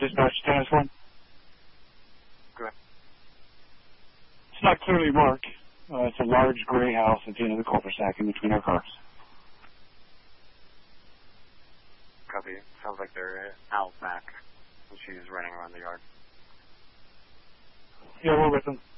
Dispatch status 1. Go ahead. It's not clearly marked. It's a large gray house at the end of the cul-de-sac in between our cars. Copy. Sounds like they're out back, and she's running around the yard. Yeah, we're with them.